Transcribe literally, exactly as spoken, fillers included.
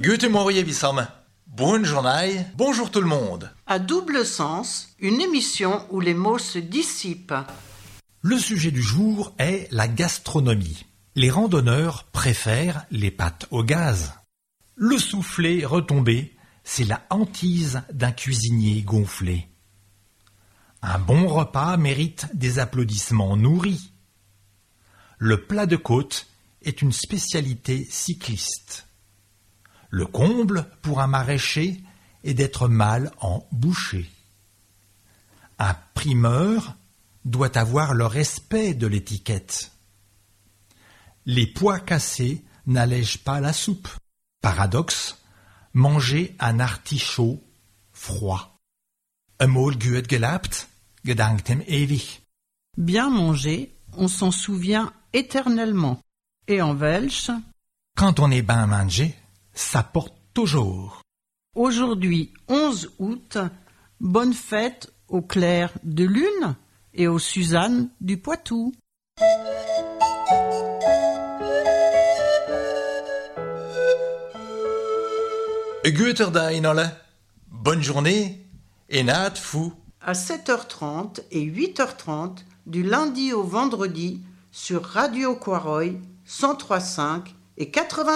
Guten Morgen, Wissam. Bonne journée. Bonjour tout le monde. À double sens, une émission où les mots se dissipent. Le sujet du jour est la gastronomie. Les randonneurs préfèrent les pâtes au gaz. Le soufflé retombé, c'est la hantise d'un cuisinier gonflé. Un bon repas mérite des applaudissements nourris. Le plat de côte est une spécialité cycliste. Le comble pour un maraîcher est d'être mal en boucher. Un primeur doit avoir le respect de l'étiquette. Les pois cassés n'allègent pas la soupe. Paradoxe, manger un artichaut froid. Einmal gut gelebt, gedankt ihm ewig. Bien manger, on s'en souvient éternellement. Et en Welsh, Quand on est bien mangé, ça porte toujours. aujourd'hui onze août, bonne fête au clair de lune et aux Suzanne du Poitou. Guter Dag alle. Bonne journée et naat fou. À sept heures trente et huit heures trente du lundi au vendredi sur Radio Quaroy cent trois virgule cinq et quatre-vingts.